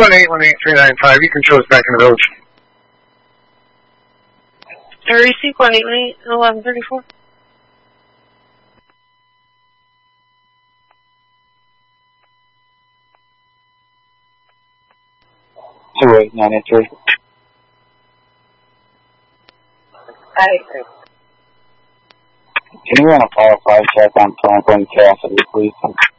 218-18395. You can show us back in the village. Receive 118-1134. 28983. Can you run a fire check on Franklin Cassidy, please?